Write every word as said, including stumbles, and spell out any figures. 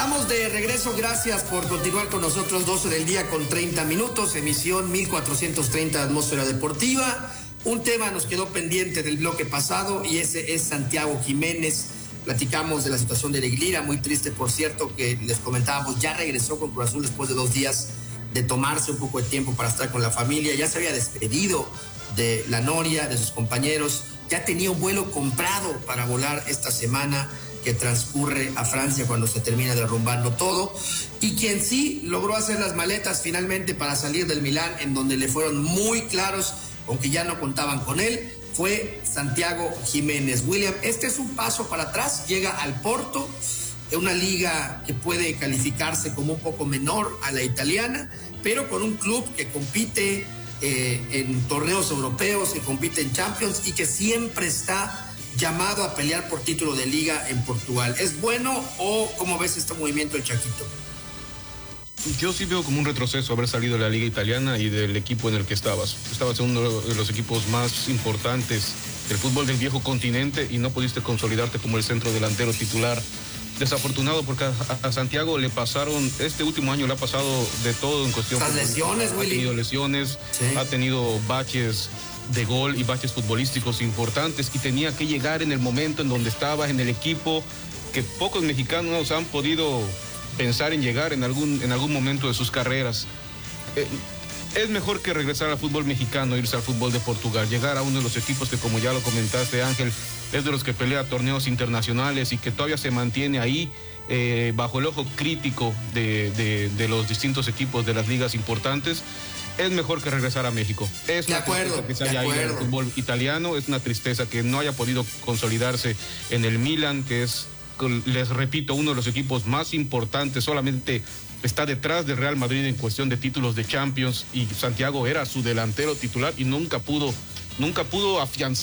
Estamos de regreso, gracias por continuar con nosotros. Doce del día con treinta minutos, emisión mil cuatrocientos treinta de Atmósfera Deportiva. Un tema nos quedó pendiente del bloque pasado y ese es Santiago Jiménez. Platicamos de la situación de Neglira, muy triste por cierto, que les comentábamos, ya regresó con Cruz Azul después de dos días de tomarse un poco de tiempo para estar con la familia, ya se había despedido de la Noria, de sus compañeros, ya tenía un vuelo comprado para volar esta semana que transcurre a Francia cuando se termina derrumbando todo, y quien sí logró hacer las maletas finalmente para salir del Milán, en donde le fueron muy claros, aunque ya no contaban con él, fue Santiago Jiménez. William, este es un paso para atrás, llega al Porto, una liga que puede calificarse como un poco menor a la italiana, pero con un club que compite eh, en torneos europeos, que compite en Champions y que siempre está llamado a pelear por título de liga en Portugal. ¿Es bueno o cómo ves este movimiento del Chaquito? Yo sí veo como un retroceso haber salido de la liga italiana y del equipo en el que estabas. Estabas en uno de los equipos más importantes del fútbol del viejo continente y no pudiste consolidarte como el centro delantero titular. Desafortunado porque a, a Santiago le pasaron, este último año le ha pasado de todo en cuestión. Las lesiones, ha Willy. Ha tenido lesiones, sí. Ha tenido baches de gol y baches futbolísticos importantes y tenía que llegar en el momento en donde estaba en el equipo que pocos mexicanos han podido pensar en llegar en algún, en algún momento de sus carreras. Eh, es mejor que regresar al fútbol mexicano, irse al fútbol de Portugal, llegar a uno de los equipos que, como ya lo comentaste, Ángel, es de los que pelea torneos internacionales y que todavía se mantiene ahí eh, bajo el ojo crítico de, de, de los distintos equipos de las ligas importantes. Es mejor que regresar a México. Es de acuerdo, que se haya ido al fútbol italiano, es una tristeza que no haya podido consolidarse en el Milan, que es, les repito, uno de los equipos más importantes, solamente está detrás del Real Madrid en cuestión de títulos de Champions, y Santiago era su delantero titular y nunca pudo, nunca pudo afianzar